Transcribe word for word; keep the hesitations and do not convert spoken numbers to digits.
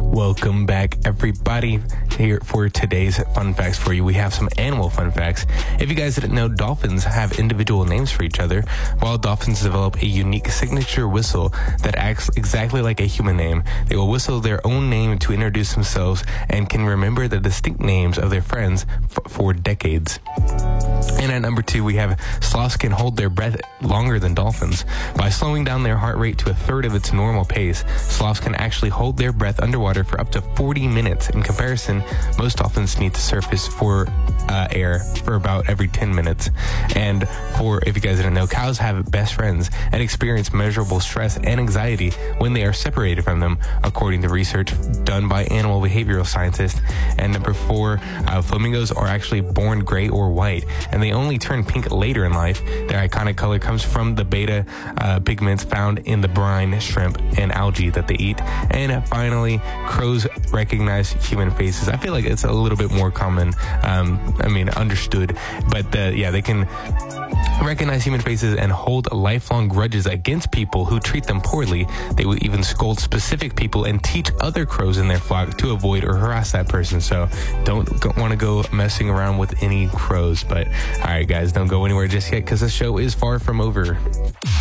Welcome back, everybody, here for today's fun facts for you. We have some animal fun facts. If you guys didn't know, dolphins have individual names for each other, while dolphins develop a unique signature whistle that acts exactly like a human name. They will whistle their own name to introduce themselves and can remember the distinct names of their friends f- for decades. And at number two, we have sloths can hold their breath longer than dolphins. By slowing down their heart rate to a third of its normal pace, sloths can actually hold their breath underwater for up to forty minutes. In comparison, most dolphins need to surface for uh, air for about every ten minutes. And for, if you guys didn't know, cows have best friends and experience measurable stress and anxiety when they are separated from them, according to research done by animal behavioral scientists. And number four, uh, flamingos are actually born gray or white, and they only turn pink later in life. Their iconic color comes from the beta uh, pigments found in the brine, shrimp, and algae that they eat. And finally, crows recognize human faces. I feel like it's a little bit more common, um, I mean, understood, but uh, yeah, they can recognize human faces and hold lifelong grudges against people who treat them poorly. They will even scold specific people and teach other crows in their flock to avoid or harass that person. So don't want to go messing around with any crows. But all right, guys, don't go anywhere just yet because the show is far from over.